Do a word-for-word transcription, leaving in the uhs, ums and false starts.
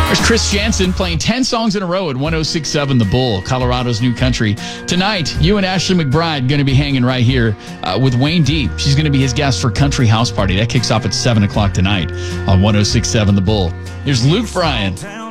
There's Chris Jansen playing ten songs in a row at one oh six point seven The Bull, Colorado's new country. Tonight, you and Ashley McBride going to be hanging right here uh, with Wayne Deep. She's going to be his guest for Country House Party. That kicks off at seven o'clock tonight on one oh six point seven The Bull. Here's Luke Bryan.